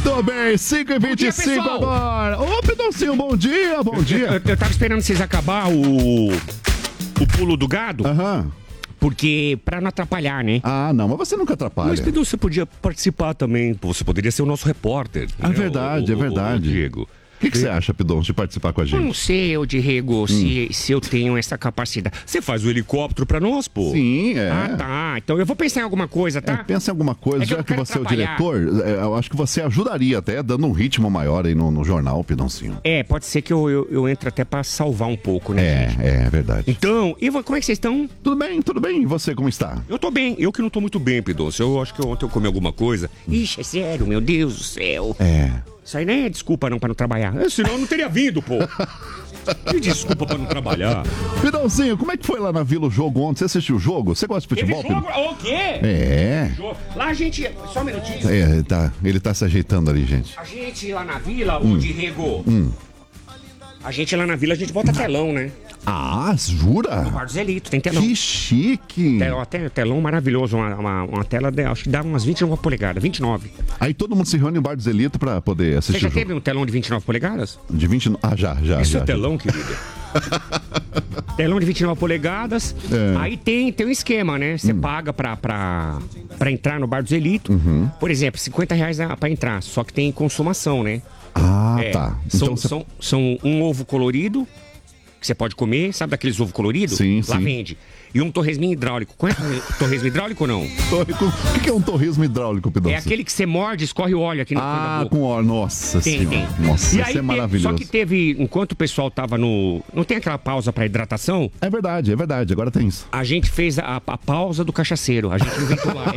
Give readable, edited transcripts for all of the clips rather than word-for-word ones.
Muito bem, 5h25 agora. Ô, Pidoncinho, bom dia, bom dia. Eu tava esperando vocês acabar o pulo do gado. Aham. Porque, pra não atrapalhar, né? Ah, não, mas você nunca atrapalha. Mas, Pedro, você podia participar também. Você poderia ser o nosso repórter. É verdade, é verdade. Diego. O que você acha, Pidon, de participar com a Eu gente? não sei, Diego, se eu tenho essa capacidade. Você faz o helicóptero pra nós, pô? Sim, é. Ah, tá. Então eu vou pensar em alguma coisa, tá? Pensa em alguma coisa, É que eu já que quero você é o atrapalhar. diretor, eu acho que você ajudaria até, dando um ritmo maior aí no jornal, Pidoncinho. É, pode ser que eu entre até pra salvar um pouco, né, gente? É verdade. Então, como é que vocês estão? Tudo bem. E você, como está? Eu tô bem. Eu que não tô muito bem, Pidoncio. Eu acho que ontem eu comi alguma coisa. Ixi, é sério, meu Deus do céu. É. Isso aí nem é desculpa não pra não trabalhar. Senão eu não teria vindo, pô. Que desculpa pra não trabalhar. Pidonzinho, como é que foi lá na Vila o jogo ontem? Você assistiu o jogo? Você gosta de futebol, Teve jogo? Pidon? O quê? É. Lá a gente... Só um minutinho. Ele tá se ajeitando ali, gente. A gente lá na Vila, o Diego... A gente lá na Vila, a gente bota telão, né? Ah, jura? No Bar do Zelito, tem telão. Que chique. Telão maravilhoso, uma tela, acho que dá umas 29 polegadas, 29. Aí todo mundo se reúne em Bar do Zelito pra poder assistir Você já o jogo. teve um telão de 29 polegadas? De 29? Ah, já. Isso é telão, querida. Telão de 29 polegadas. É. Aí tem um esquema, né? Você paga pra entrar no Bar do Zelito. Por exemplo, R$50 pra entrar. Só que tem consumação, né? Ah, tá. Então São um ovo colorido que você pode comer. Sabe daqueles ovos coloridos? Sim, Lá sim. vende. E um torresminho hidráulico. Conhece torresmo hidráulico ou não? O que é um torresmo hidráulico, Pidon? É aquele que você morde e escorre o óleo aqui no fundo da boca. Com óleo. Nossa Tem. senhora. Nossa, E isso aí é maravilhoso. Só que teve, enquanto o pessoal tava no... Não tem aquela pausa pra hidratação? É verdade. Agora tem isso. A gente fez a pausa do cachaceiro. A gente inventou lá.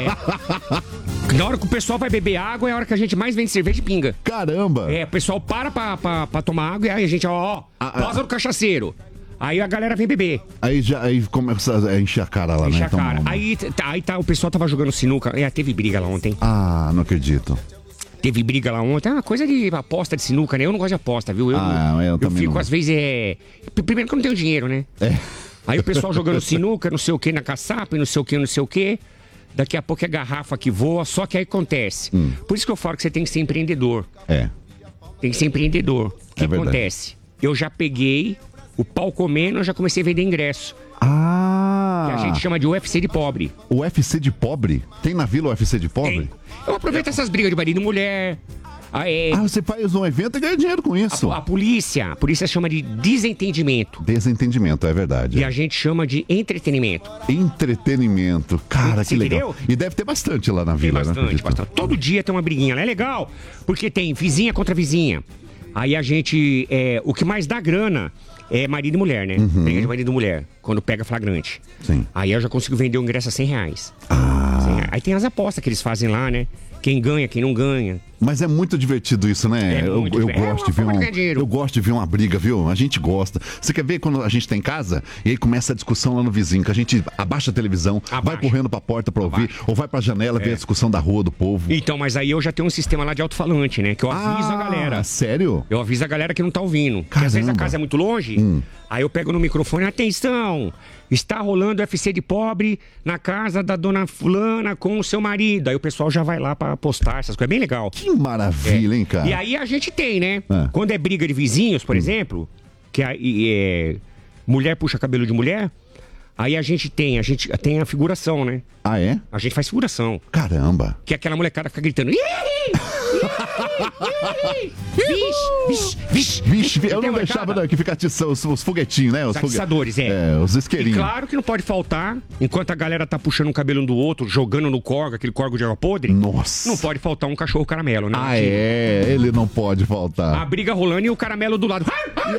Na hora que o pessoal vai beber água, é a hora que a gente mais vende cerveja e pinga. Caramba! É, o pessoal para pra tomar água e aí a gente, pausa do cachaceiro. Aí a galera vem beber. Aí começa a encher a cara lá, Enche né? a cara. Aí o pessoal tava jogando sinuca. Teve briga lá ontem. Ah, não acredito. Teve briga lá ontem. É uma coisa de aposta de sinuca, né? Eu não gosto de aposta, viu? Eu também fico, não. às vezes, primeiro que eu não tenho dinheiro, né? É. Aí o pessoal jogando sinuca, não sei o que, na caçapa, não sei o que. Daqui a pouco é garrafa que voa, só que aí acontece. Por isso que eu falo que você tem que ser empreendedor. É. Tem que ser empreendedor. O que verdade. acontece? Eu já peguei o pau comendo, eu já comecei a vender ingresso. Que a gente chama de UFC de pobre. O UFC de pobre? Tem na Vila o UFC de pobre? Tem. Eu aproveito essas brigas de marido e mulher. Você faz um evento e ganha dinheiro com isso. A polícia chama de desentendimento. Desentendimento, é verdade. E a gente chama de entretenimento. Entretenimento. Cara, Você que legal. entendeu? E deve ter bastante lá na Vila, né? Bastante. Todo dia tem uma briguinha lá. É legal, porque tem vizinha contra vizinha. Aí a gente... o que mais dá grana é marido e mulher, né? Briga de marido e mulher, quando pega flagrante. Sim. Aí eu já consigo vender o ingresso a R$100. Aí tem as apostas que eles fazem lá, né? Quem ganha, quem não ganha. Mas é muito divertido isso, né? Eu gosto de ver uma briga, viu? A gente gosta. Você quer ver quando a gente tá em casa e aí começa a discussão lá no vizinho, que a gente abaixa a televisão, vai correndo pra porta pra ouvir, ou vai pra janela ver a discussão da rua, do povo. Então, mas aí eu já tenho um sistema lá de alto-falante, né? Que eu aviso a galera. Sério? Eu aviso a galera que não tá ouvindo. Porque às vezes a casa é muito longe, aí eu pego no microfone, atenção, está rolando UFC de pobre na casa da dona fulana com o seu marido. Aí o pessoal já vai lá pra postar essas coisas. É bem legal. Que maravilha, hein, cara? E aí a gente tem, né? Quando é briga de vizinhos, por exemplo, que mulher puxa cabelo de mulher, aí a gente tem a figuração, né? Ah, é? A gente faz figuração. Caramba. Que aquela molecada fica gritando. Vixe. Eu não deixava que fica os foguetinhos, né? Os atiçadores, os isqueirinhos. E claro que não pode faltar, enquanto a galera tá puxando um cabelo um do outro, jogando no corgo, aquele corgo de água podre. Nossa. Não pode faltar um cachorro caramelo, né? Ele não pode faltar. A briga rolando e o caramelo do lado.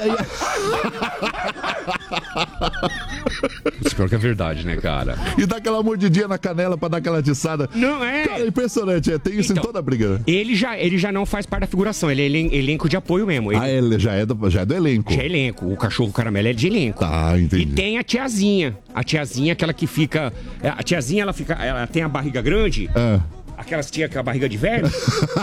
Espero que é verdade, né, cara? E dá aquela mordidinha na canela pra dar aquela atiçada. Não, é. Cara, é impressionante. Tem isso em toda a briga. Ele já não faz parte da figuração, ele é elenco de apoio mesmo. Ele já é do elenco. Já é elenco. O cachorro caramelo é de elenco. Tá, entendi. E tem a tiazinha. A tiazinha, aquela que fica. A tiazinha, ela tem a barriga grande. Aquelas tia com a barriga de velho.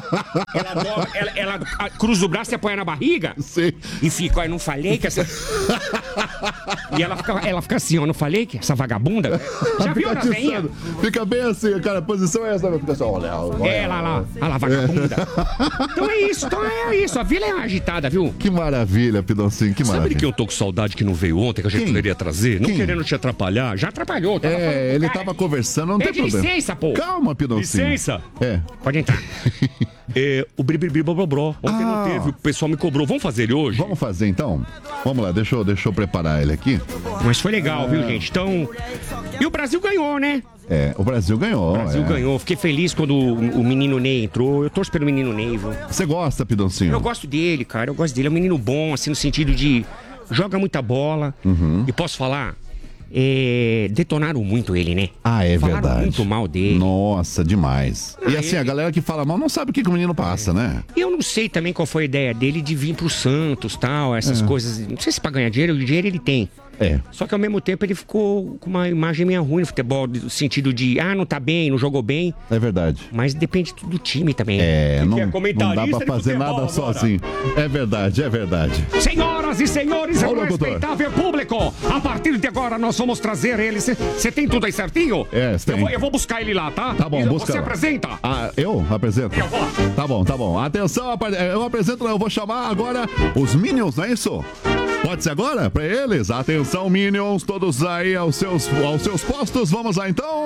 ela cruza o braço e apoia na barriga. Sim. E fica, eu não falei que essa... E ela fica assim, eu não falei que essa vagabunda... Já viu na veinha? Fica bem assim, cara, a posição é essa, fica só, olha lá, vagabunda. Então é isso, a vila é agitada, viu? Que maravilha, Pidoncinho, que maravilha. Sabe de quem eu tô com saudade que não veio ontem, que a gente poderia trazer? Não querendo te atrapalhar, já atrapalhou. Ele tava conversando, não tem problema. Licença, pô. Calma, Pidoncinho. Licença. Pode entrar. O Bobró. Ontem não teve, o pessoal me cobrou. Vamos fazer ele hoje? Vamos fazer então? Vamos lá, deixa eu preparar ele aqui. Mas foi legal, viu, gente? Então... E o Brasil ganhou, né? O Brasil ganhou. O Brasil ganhou. Fiquei feliz quando o menino Ney entrou. Eu torço pelo menino Ney, viu? Você gosta, Pidoncinho? Eu gosto dele, cara. Eu gosto dele. É um menino bom, assim, no sentido de... Joga muita bola. E posso falar... detonaram muito ele, né? É Falaram verdade. muito mal dele. Nossa, demais. E assim, a galera que fala mal não sabe o que o menino passa, né? E eu não sei também qual foi a ideia dele de vir pro Santos, tal, essas coisas. Não sei se pra ganhar dinheiro, o dinheiro ele tem. Só que ao mesmo tempo ele ficou com uma imagem meio ruim no futebol, no sentido de, não tá bem, não jogou bem. É verdade. Mas depende tudo do time também. Não dá pra fazer nada agora. Sozinho. É verdade. Senhoras e senhores, respeitável público, a partir de agora nós vamos trazer ele. Você tem tudo aí certinho? Tem. Eu vou buscar ele lá, tá? Tá bom, busca. Você apresenta? Eu apresento? Eu vou lá. Tá bom. Atenção, eu apresento, eu vou chamar agora os Minions, não é isso? Pode ser agora? Pra eles? Atenção, Minions, todos aí aos seus postos. Vamos lá, então.